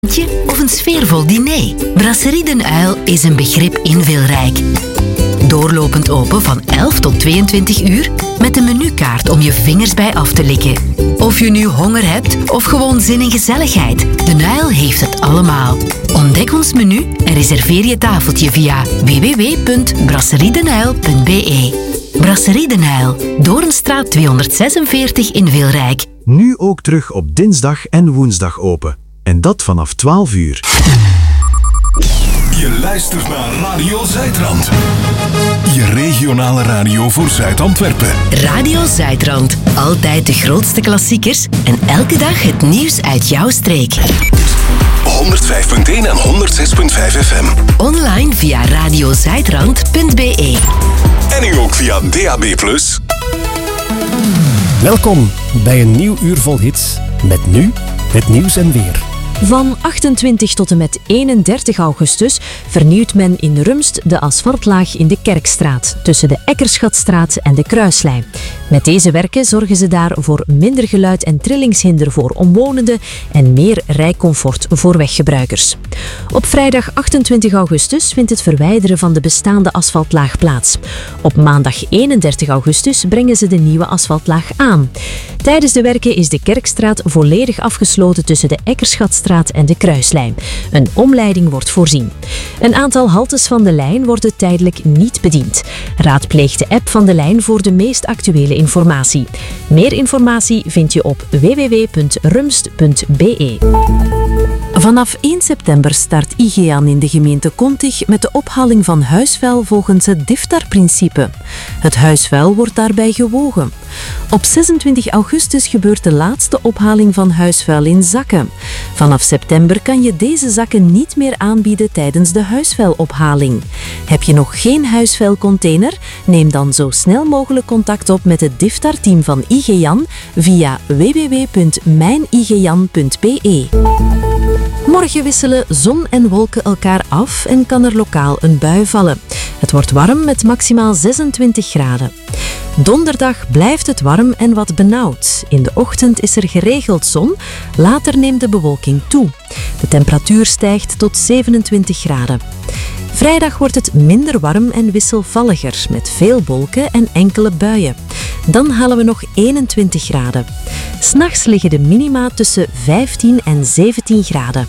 Of een sfeervol diner. Brasserie Den Uil is een begrip in Vilrijk. Doorlopend open van 11 tot 22 uur met een menukaart om je vingers bij af te likken. Of je nu honger hebt of gewoon zin in gezelligheid, Den Uil heeft het allemaal. Ontdek ons menu en reserveer je tafeltje via www.brasseriedenuil.be. Brasserie Den Uil, Doornstraat 246 in Vilrijk. Nu ook terug op dinsdag en woensdag open. En dat vanaf 12 uur. Je luistert naar Radio Zuidrand. Je regionale radio voor Zuid-Antwerpen. Radio Zuidrand. Altijd de grootste klassiekers en elke dag het nieuws uit jouw streek. 105.1 en 106.5 FM. Online via radiozuidrand.be. En nu ook via DAB+. Welkom bij een nieuw uur vol hits. Met nu het nieuws en weer. Van 28 tot en met 31 augustus vernieuwt men in Rumst de asfaltlaag in de Kerkstraat, tussen de Eckerschatstraat en de Kruislijn. Met deze werken zorgen ze daar voor minder geluid- en trillingshinder voor omwonenden en meer rijcomfort voor weggebruikers. Op vrijdag 28 augustus vindt het verwijderen van de bestaande asfaltlaag plaats. Op maandag 31 augustus brengen ze de nieuwe asfaltlaag aan. Tijdens de werken is de Kerkstraat volledig afgesloten tussen de Eckerschatstraat en de Kruislijn. Een omleiding wordt voorzien. Een aantal haltes van de lijn worden tijdelijk niet bediend. Raadpleeg de app van de lijn voor de meest actuele informatie. Meer informatie vind je op www.rumst.be. Vanaf 1 september start IGEAN in de gemeente Kontig met de ophaling van huisvuil volgens het DIFTAR-principe. Het huisvuil wordt daarbij gewogen. Op 26 augustus gebeurt de laatste ophaling van huisvuil in zakken. Vanaf september kan je deze zakken niet meer aanbieden tijdens de huisvuilophaling. Heb je nog geen huisvuilcontainer? Neem dan zo snel mogelijk contact op met het DIFTAR-team van IGEAN via www.mijnigean.be. Morgen wisselen zon en wolken elkaar af en kan er lokaal een bui vallen. Het wordt warm met maximaal 26 graden. Donderdag blijft het warm en wat benauwd. In de ochtend is er geregeld zon, later neemt de bewolking toe. De temperatuur stijgt tot 27 graden. Vrijdag wordt het minder warm en wisselvalliger, met veel wolken en enkele buien. Dan halen we nog 21 graden. 'S Nachts liggen de minima tussen 15 en 17 graden.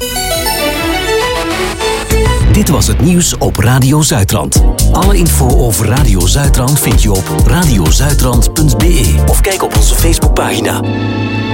Dit was het nieuws op Radio Zuidrand. Alle info over Radio Zuidrand vind je op radiozuidrand.be of kijk op onze Facebookpagina.